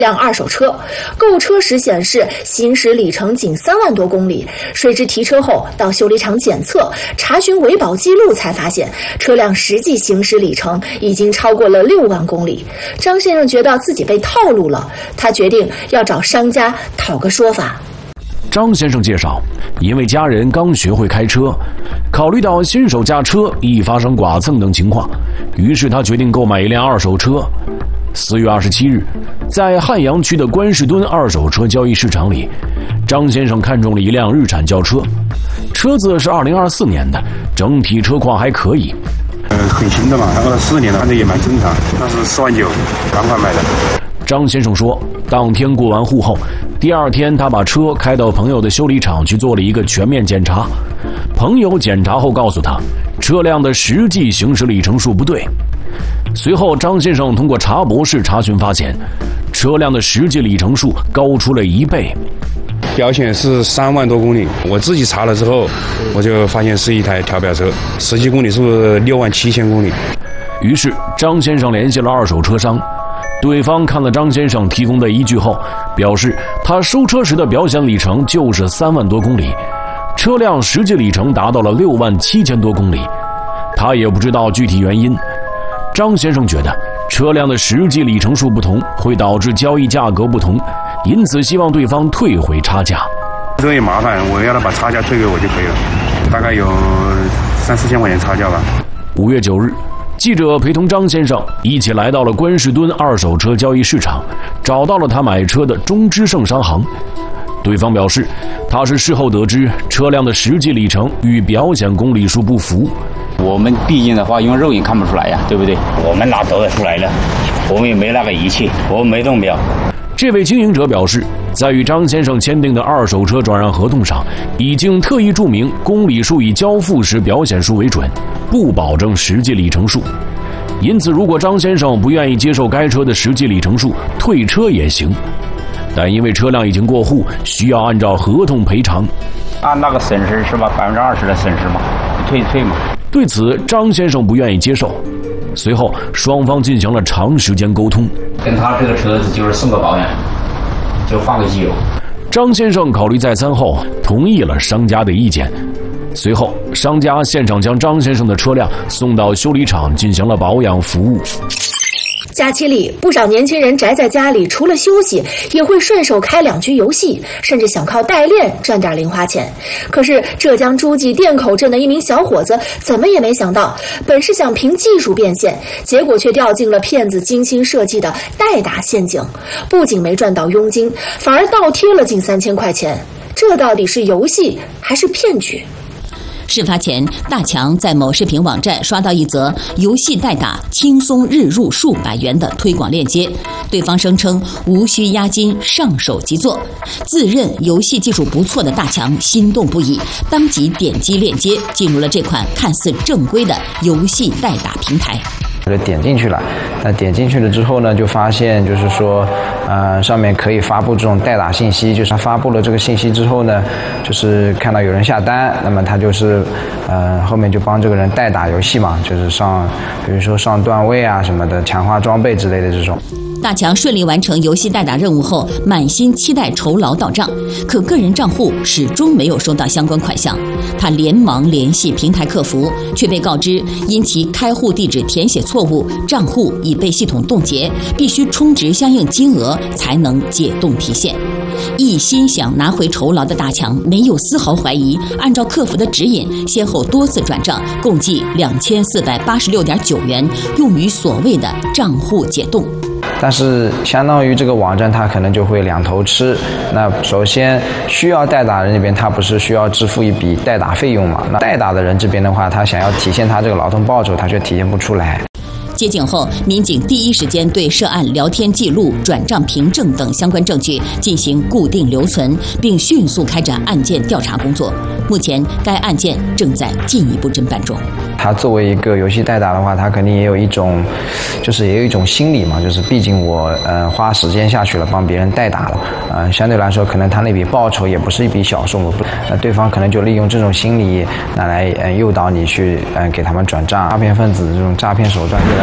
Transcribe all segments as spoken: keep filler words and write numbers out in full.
辆二手车，购车时显示行驶里程仅三万多公里，谁知提车后到修理厂检测，查询维保记录才发现车辆实际行驶里程已经超过了六万公里。张先生觉得自己被套路了，他决定要找商家讨个说法。 张先生介绍，因为家人刚学会开车，考虑到新手驾车易发生剐蹭等情况，于是他决定购买一辆二手车。四月二十七日，在汉阳区的关士敦二手车交易市场里，张先生看中了一辆日产轿车，车子是二零二四年的，整体车况还可以。 呃，很新的嘛，二十四年了，反正也蛮正常。那是四万九，刚换买的。 张先生说，当天过完户后，第二天他把车开到朋友的修理厂去做了一个全面检查。朋友检查后告诉他，车辆的实际行驶里程数不对。随后，张先生通过查博士查询发现，车辆的实际里程数高出了一倍， 标显是三万多公里。我自己查了之后，我就发现是一台调表车，实际公里数六万七千公里。 于是，张先生联系了二手车商，对方看了张先生提供的依据后，表示他收车时的表显里程就是三万多公里，车辆实际里程达到了六万七千多公里，他也不知道具体原因。张先生觉得车辆的实际里程数不同会导致交易价格不同，因此希望对方退回差价。 这也麻烦，我要他把差价退给我就可以了，大概有三四千块钱差价吧。 五月九日，记者陪同张先生一起来到了关士敦二手车交易市场，找到了他买车的中之盛商行。对方表示，他是事后得知车辆的实际里程与表显公里数不符。 我们毕竟的话用肉眼看不出来呀，对不对？我们哪得出来呢？我们也没那个仪器，我们没动表。 这位经营者表示，在与张先生签订的二手车转让合同上，已经特意注明公里数以交付时表显数为准，不保证实际里程数。因此，如果张先生不愿意接受该车的实际里程数，退车也行。但因为车辆已经过户，需要按照合同赔偿。 按那个损失是吧？百分之二十的损失嘛，退退嘛。 对此，张先生不愿意接受。随后，双方进行了长时间沟通。 跟他这个车子就是送个保养，就换个机油。 张先生考虑再三后，同意了商家的意见。随后，商家现场将张先生的车辆送到修理厂进行了保养服务。 假期里，不少年轻人宅在家里，除了休息，也会顺手开两局游戏，甚至想靠代练赚点零花钱。可是，浙江诸暨店口镇的一名小伙子怎么也没想到，本是想凭技术变现，结果却掉进了骗子精心设计的代打陷阱，不仅没赚到佣金，反而倒贴了近三千块钱。这到底是游戏还是骗局？ 事发前，大强在某视频网站刷到一则游戏代打轻松日入数百元的推广链接，对方声称无需押金，上手即做。自认游戏技术不错的大强心动不已，当即点击链接进入了这款看似正规的游戏代打平台。 我就点进去了，那点进去了之后呢，就发现就是说，呃，上面可以发布这种代打信息，就是他发布了这个信息之后呢，就是看到有人下单，那么他就是，呃，后面就帮这个人代打游戏嘛，就是上，比如说上段位啊什么的，强化装备之类的这种。 大强顺利完成游戏代打任务后，满心期待酬劳到账，可个人账户始终没有收到相关款项。他连忙联系平台客服，却被告知因其开户地址填写错误，账户已被系统冻结，必须充值相应金额才能解冻提现。一心想拿回酬劳的大强没有丝毫怀疑，按照客服的指引，先后多次转账，共计两千四百八十六点九元，用于所谓的账户解冻。 但是相当于这个网站它可能就会两头吃。那首先需要代打人那边，他不是需要支付一笔代打费用嘛？那代打的人这边的话，他想要体现他这个劳动报酬，他却体现不出来。 接警后，民警第一时间对涉案聊天记录、转账凭证等相关证据进行固定留存，并迅速开展案件调查工作。目前，该案件正在进一步侦办中。 他作为一个游戏代打的话，他肯定也有一种，就是也有一种心理嘛，就是毕竟我呃花时间下去了，帮别人代打了，呃相对来说，可能他那笔报酬也不是一笔小数目，那对方可能就利用这种心理，拿来呃诱导你去呃给他们转账。诈骗分子这种诈骗手段越来越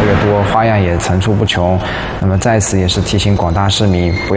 越多，花样也层出不穷。那么在此也是提醒广大市民不要